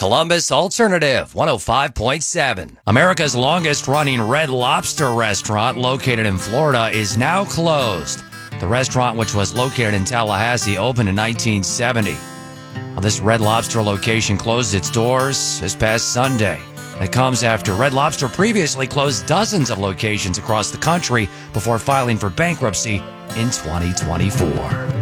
Columbus Alternative 105.7. America's longest running Red Lobster restaurant located in Florida is now closed. The restaurant, which was located in Tallahassee, opened in 1970. Well, this Red Lobster location closed its doors this past Sunday. It comes after Red Lobster previously closed dozens of locations across the country before filing for bankruptcy in 2024.